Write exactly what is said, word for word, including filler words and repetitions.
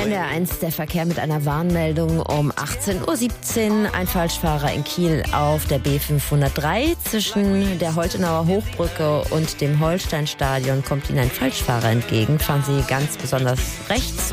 In der eins der Verkehr mit einer Warnmeldung um achtzehn Uhr siebzehn. Ein Falschfahrer in Kiel auf der B fünfhundertdrei. Zwischen der Holtenauer Hochbrücke und dem Holsteinstadion kommt Ihnen ein Falschfahrer entgegen. Fahren Sie ganz besonders rechts